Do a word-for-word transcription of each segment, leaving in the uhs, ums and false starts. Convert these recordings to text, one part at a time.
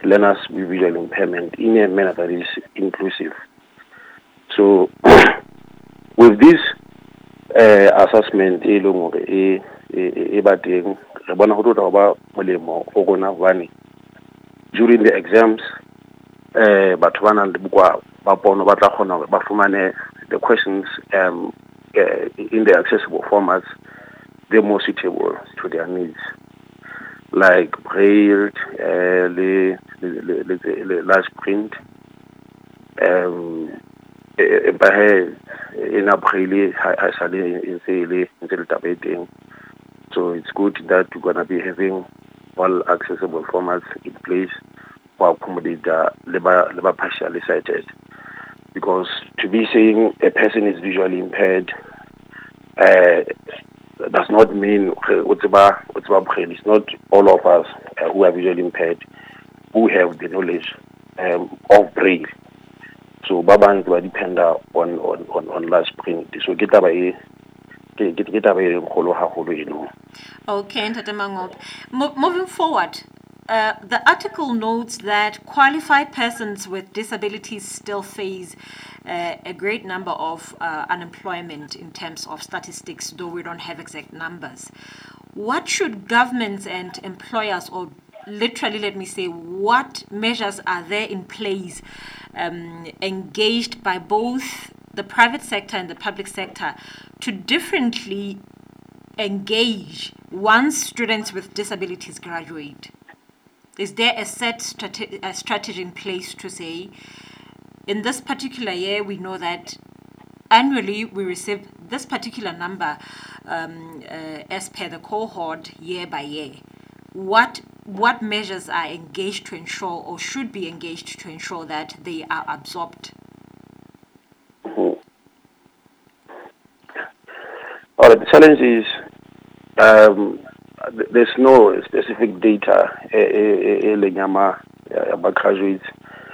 learners with visual impairment in a manner that is inclusive. So with this uh, assessment e leng hore e e ba teng re bona ho tlo ba molemo ho rona hobane during the exams eh batho ba nang le bukwa ba pono ba tla kgona hore ba fumane the questions um uh, in the accessible formats they're more suitable to their needs, like braille, uh, le, le, le, le, le large print, um, in a braille, so it's good that we're going to be having all accessible formats in place for accommodate the labor partially sighted, because to be saying a person is visually impaired uh, does not mean it's not all of us uh, who are visually impaired who have the knowledge um, of braille. So babang will depend on on on on large print. So get away, get get away kholo haholo, you know. Okay, Ntate Mangop. Mo- moving forward, uh, the article notes that qualified persons with disabilities still face uh, a great number of uh, unemployment in terms of statistics, though we don't have exact numbers. What should governments and employers, or literally let me say, what measures are there in place um, engaged by both the private sector and the public sector to differently engage once students with disabilities graduate? Is there a set strate- a strategy in place to say, in this particular year, we know that annually we receive this particular number um, uh, as per the cohort year by year? What what measures are engaged to ensure, or should be engaged to ensure, that they are absorbed? Mm-hmm. All right, the challenge is um, there's no specific data elenyama about graduates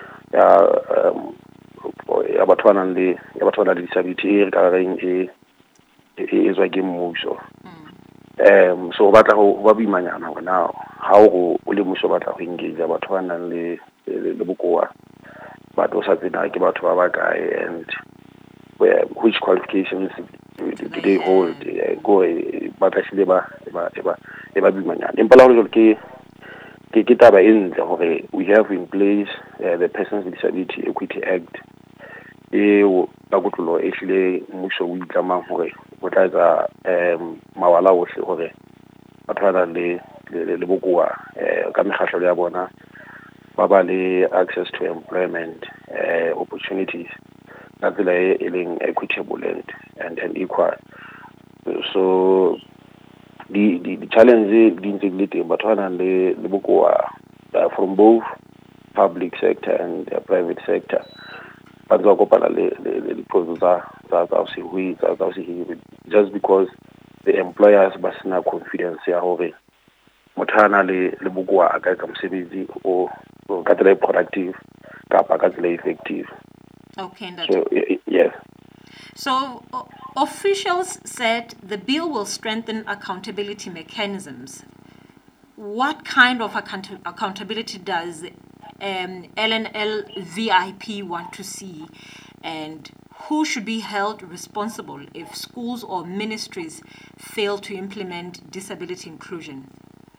about one and the about one disability regarding a is like mmuso. Um so batla go ba boimanyana go now how go o le mmuso batla go engage batho ba nang le le bokoa but o sa tsena ke batho ba ba kae and where which qualifications do they hold go ba ka shile ba ba ba ba boimanyana empa la go ke ke ke taba e ntle gore we have in place uh, the Persons with Disability Equity Act e ba go tlolo e hlile mmuso o itlamang gore go tla tsa um mawala ohle gore batho ba le le bokoa eh ka megahlo ya bona ba ba le access to employment uh, opportunities ka tsela e leng equitable and and, and equal. So the the, the challenge di ntse le teng batho ba nang le le bokoa uh, from both public sector and uh, private sector ba tsa kopana le le process tsa tsa se hui tsa tsa se just because the employers ba sena confidence ya hore mothana le le bokoa a ka ka mosebetsi o ka tsela productive kapa ka tsela effective. Okay, that's so yes. So uh, officials said the bill will strengthen accountability mechanisms. What kind of account- accountability does um, L N L V I P want to see, and who should be held responsible if schools or ministries fail to implement disability inclusion?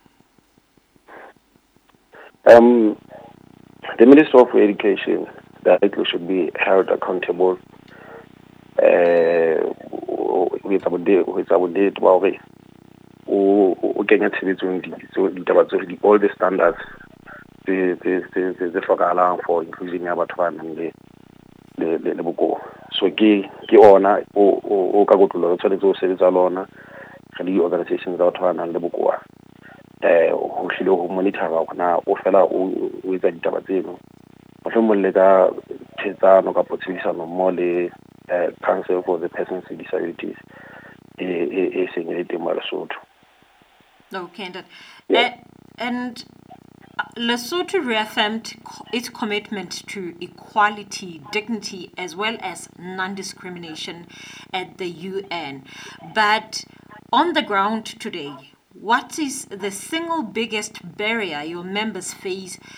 Um, the Minister of Education directly should be held accountable uh, with our day with our day to our o kenya tshebetsong ditaba tsohle all the standards the the the the hlokahalang for inclusion ya batho ba nang le le le bokoa. So ke ke ona o o ka gotlola tshwanetse o sebetsa lona ga di organizations tsa batho ba nang le bokoa eh ho hlile ho monitor bona o fela o etsa ditaba tseno mo mo le ka tshetsano ka potsisano mo le Council for the Persons with Disabilities e e e seng le teng mo Lesotho. Okay, and, yeah. and Lesotho reaffirmed its commitment to equality, dignity, as well as non-discrimination at the U N. But on the ground today, what is the single biggest barrier your members face